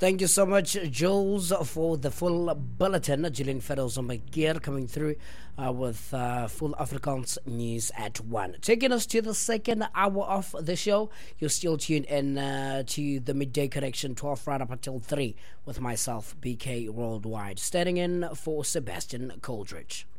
Thank you so much, Jules, for the full bulletin. Gillian Feddles on my gear coming through with full Afrikaans news at 1. Taking us to the second hour of the show. You're still tuned in to the midday connection, 12 right up until 3 with myself, BK Worldwide, standing in for Sebastian Coldridge.